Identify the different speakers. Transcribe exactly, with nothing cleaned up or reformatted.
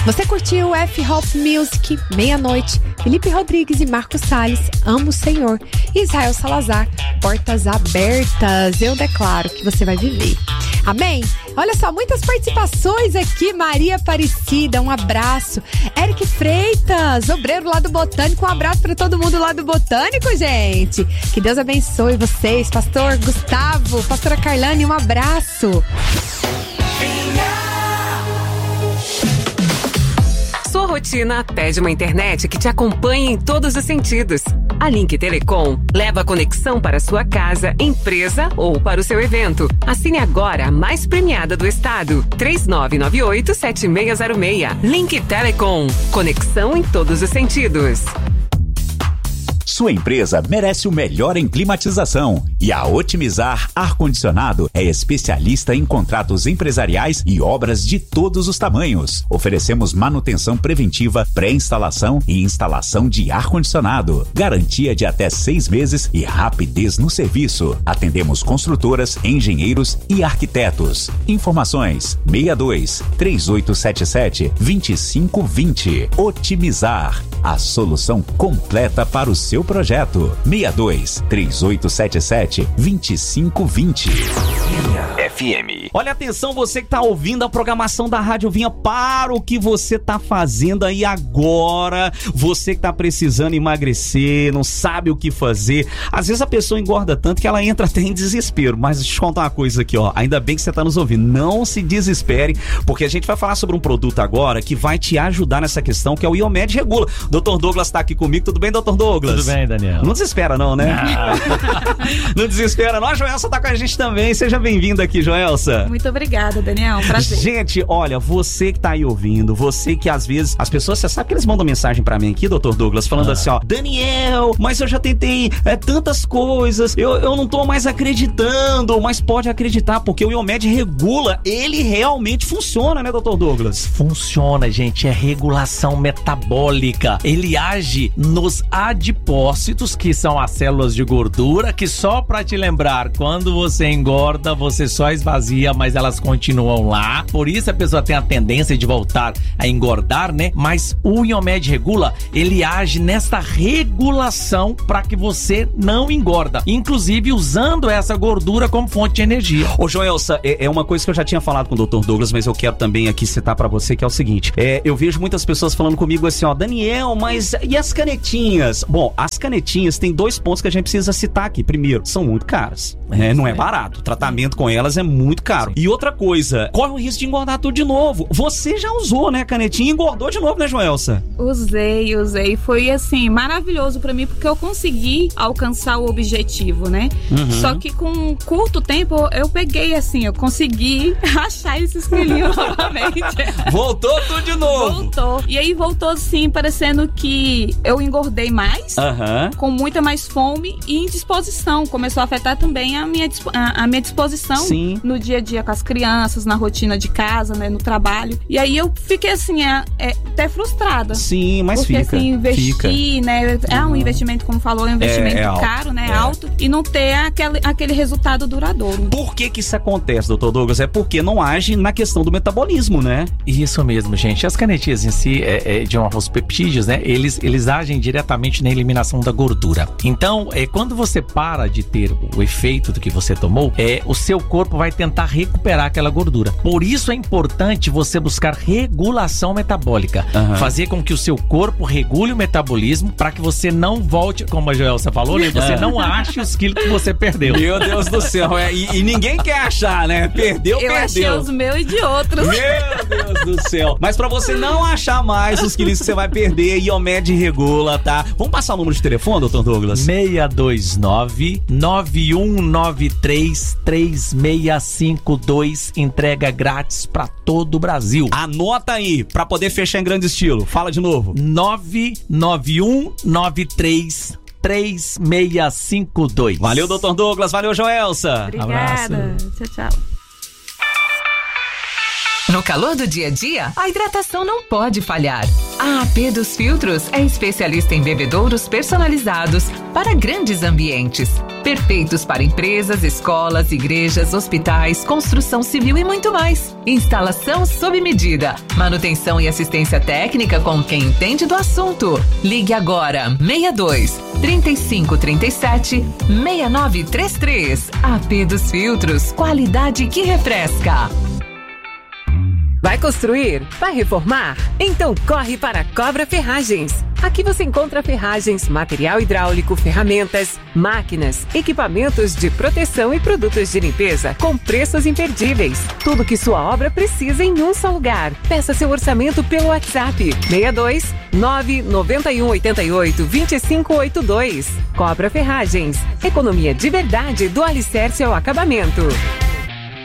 Speaker 1: Você curtiu F-Hop Music, Meia-Noite, Felipe Rodrigues e Marcos Salles, Amo o Senhor, e Israel Salazar, Portas Abertas. Eu declaro que você vai viver. Amém? Olha só, muitas participações aqui. Maria Aparecida, um abraço. Eric Freitas, obreiro lá do Botânico, um abraço para todo mundo lá do Botânico, gente. Que Deus abençoe vocês. Pastor Gustavo, pastora Carlane, um abraço.
Speaker 2: Sua rotina pede uma internet que te acompanhe em todos os sentidos. A Link Telecom leva a conexão para sua casa, empresa ou para o seu evento. Assine agora a mais premiada do estado. três nove nove oito sete seis zero seis. Link Telecom. Conexão em todos os sentidos.
Speaker 3: Sua empresa merece o melhor em climatização e a Otimizar Ar-Condicionado é especialista em contratos empresariais e obras de todos os tamanhos. Oferecemos manutenção preventiva, pré-instalação e instalação de ar-condicionado. Garantia de até seis meses e rapidez no serviço. Atendemos construtoras, engenheiros e arquitetos. Informações seis dois, três oito sete sete, dois cinco dois zero. Otimizar, a solução completa para o seu projeto. seis dois, três oito sete sete, dois cinco dois zero.
Speaker 4: F M. Olha, atenção, você que tá ouvindo a programação da Rádio Vinha, para o que você tá fazendo aí agora. Você que tá precisando emagrecer, não sabe o que fazer. Às vezes a pessoa engorda tanto que ela entra até em desespero. Mas deixa eu contar uma coisa aqui, ó. Ainda bem que você tá nos ouvindo. Não se desespere, porque a gente vai falar sobre um produto agora que vai te ajudar nessa questão, que é o Iomed Regula. doutor Douglas tá aqui comigo. Tudo bem, doutor Douglas?
Speaker 5: Tudo bem, Daniel.
Speaker 4: Não desespera não, né? Não, não desespera não. A Joelsa tá com a gente também. Seja bem-vinda aqui, Joelsa.
Speaker 6: Muito obrigada, Daniel. Um prazer.
Speaker 4: Gente, olha, você que tá aí ouvindo, você que às vezes, as pessoas, você sabe que eles mandam mensagem pra mim aqui, doutor Douglas, falando ah. assim, ó, Daniel, mas eu já tentei é, tantas coisas, eu, eu não tô mais acreditando, mas pode acreditar, porque o Iomed Regula, ele realmente funciona, né, doutor Douglas?
Speaker 5: Funciona, gente, é regulação metabólica. Ele age nos adipócitos, que são as células de gordura, que só pra te lembrar, quando você engorda, você só esvazia, mas elas continuam lá. Por isso a pessoa tem a tendência de voltar a engordar, né? Mas o Iomed Regula, ele age nessa regulação para que você não engorda, inclusive usando essa gordura como fonte de energia.
Speaker 4: Ô Joelsa, é, é uma coisa que eu já tinha falado com o doutor Douglas, mas eu quero também aqui citar para você, que é o seguinte, é, eu vejo muitas pessoas falando comigo assim, ó, Daniel, mas e as canetinhas? Bom, as canetinhas tem dois pontos que a gente precisa citar aqui. Primeiro, são muito caras, né? Não é barato, o tratamento com elas é muito caro. E outra coisa, corre o risco de engordar tudo de novo. Você já usou, né, a canetinha e engordou de novo, né, Joelsa?
Speaker 6: Usei, usei. Foi, assim, maravilhoso pra mim, porque eu consegui alcançar o objetivo, né? Uhum. Só que com um curto tempo, eu peguei, assim, eu consegui achar esses quilinhos novamente.
Speaker 4: Voltou tudo de novo.
Speaker 6: Voltou. E aí voltou, assim, parecendo que eu engordei mais, uhum. com muita mais fome e indisposição. Começou a afetar também a minha, a, a minha disposição Sim. no dia a dia com as crianças, na rotina de casa, né, no trabalho. E aí eu fiquei assim, é, é, até frustrada.
Speaker 4: Sim, mas
Speaker 6: porque,
Speaker 4: fica.
Speaker 6: Porque assim, investir,
Speaker 4: fica.
Speaker 6: né, é um investimento, como falou, é um investimento é, é caro, né, é. alto, e não ter aquele, aquele resultado duradouro.
Speaker 4: Por que que isso acontece, doutor Douglas? É porque não age na questão do metabolismo, né?
Speaker 5: Isso mesmo, gente. As canetinhas em si, é, é, de os peptídeos, né, eles, eles agem diretamente na eliminação da gordura. Então, é, quando você para de ter o efeito do que você tomou, é, o seu corpo vai tentar recuperar aquela gordura. Por isso é importante você buscar regulação metabólica. Uhum. Fazer com que o seu corpo regule o metabolismo para que você não volte, como a Joelsa falou, né? Você não ache os quilos que você perdeu.
Speaker 4: Meu Deus do céu. É, e, e ninguém quer achar, né? Perdeu,
Speaker 6: Eu
Speaker 4: perdeu.
Speaker 6: achei os meus e de outros.
Speaker 4: Meu Deus do céu. Mas pra você não achar mais os quilos que você vai perder, Iomed Regula, tá? Vamos passar o número de telefone, doutor Douglas?
Speaker 5: seis dois nove, nove um nove três, três seis cinco dois. Entrega grátis pra todo o Brasil.
Speaker 4: Anota aí, pra poder fechar em grande estilo. Fala de novo.
Speaker 5: nove nove um nove três, três seis cinco dois.
Speaker 4: Valeu, doutor Douglas. Valeu, Joelsa.
Speaker 6: Obrigada. Tchau, tchau.
Speaker 2: No calor do dia a dia, a hidratação não pode falhar. A A P dos Filtros é especialista em bebedouros personalizados para grandes ambientes. perfeitos para empresas, escolas, igrejas, hospitais, construção civil e muito mais. Instalação sob medida, manutenção e assistência técnica com quem entende do assunto. Ligue agora seis dois, três cinco três sete, seis nove três três. A P dos Filtros, qualidade que refresca. Vai construir? Vai reformar? Então corre para a Cobra Ferragens. Aqui você encontra ferragens, material hidráulico, ferramentas, máquinas, equipamentos de proteção e produtos de limpeza com preços imperdíveis. Tudo que sua obra precisa em um só lugar. Peça seu orçamento pelo WhatsApp seis dois, nove nove um oito oito, dois cinco oito dois. Cobra Ferragens. Economia de verdade do alicerce ao acabamento.